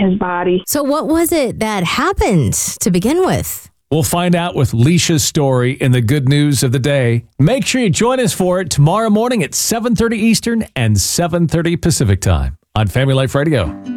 his body. So what was it that happened to begin with? We'll find out with Leisha's story in the good news of the day. Make sure you join us for it tomorrow morning at 7:30 Eastern and 7:30 Pacific time on Family Life Radio.